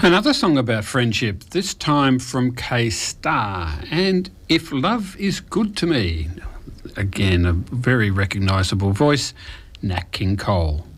Another song about friendship, this time from K-Star, and If Love Is Good to Me. Again, a very recognisable voice, Nat King Cole.